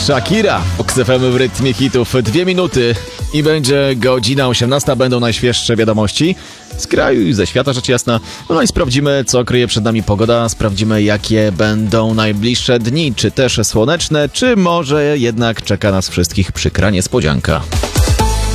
Shakira, Fox FM w rytmie hitów. 2 minuty i będzie godzina 18. Będą najświeższe wiadomości z kraju i ze świata, rzecz jasna. No i sprawdzimy, co kryje przed nami pogoda. Sprawdzimy, jakie będą najbliższe dni. Czy też słoneczne, czy może jednak czeka nas wszystkich przykra niespodzianka.